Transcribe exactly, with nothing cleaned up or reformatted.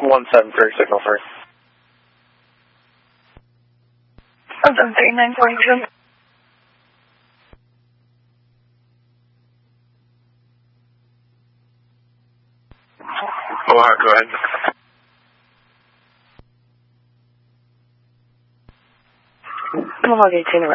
one seven three, signal three. one seven three, nine point two. Oh, all right, go ahead. I'm log eighteen.